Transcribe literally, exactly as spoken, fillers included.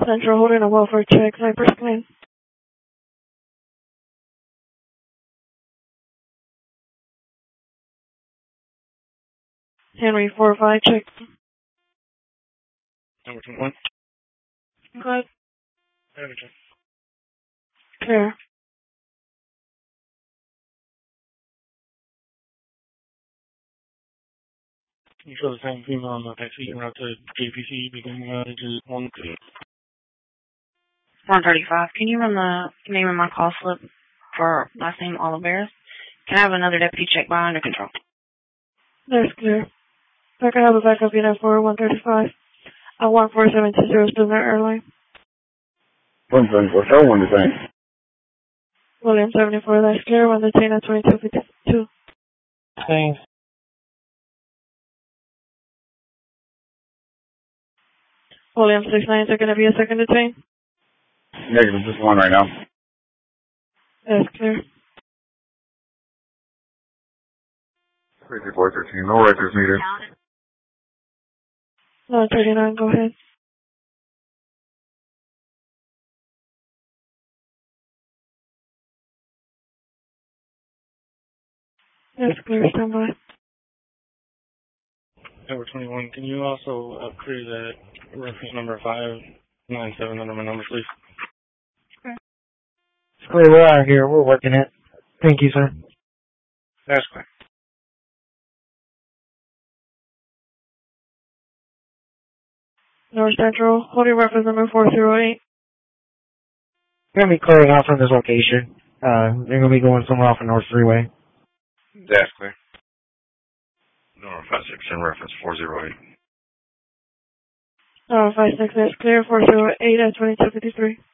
Central holding a welfare check, Cypress claim. Henry four five check. Number twenty-one. Good. Henry check. Clear. You show the same female on the taxi and out to J P C beginning uh, ages one to one thirty-five. Can you run the name of my call slip for last name Oliveras? Can I have another deputy check by under control? That's clear. If I can have a backup unit for one thirty-five. At one four seven two zero Student Airline. one seventy-four, show one detain. William seventy-four, that's clear. One detain at twenty-two fifty-two. Thanks. William six nine, is there going to be a second detain? Negative, just one right now. That's clear. fifty-four thirteen, no records needed. one thirty-nine, go ahead. That's clear, stand by. Number twenty-one, can you also uh, clear that reference number five nine seven under my number, please? Okay. It's clear, we're out of here. We're working it. Thank you, sir. That's clear. North Central, holding reference number four zero eight. We're going to be clearing out from this location. Uh, they're going to be going somewhere off of North Freeway. That's clear. Number five six in reference four zero eight. Uh, five six, that's clear. four zero eight at twenty-two fifty-three.